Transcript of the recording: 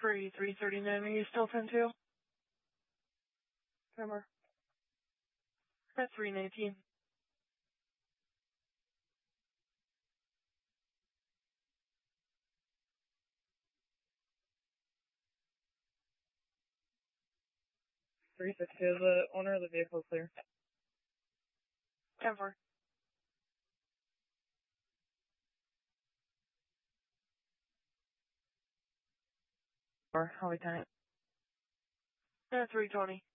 Free 339, are you still 10-2? Remember. At 319. The owner of the vehicle is clear. 10-4. Highway 10. 320.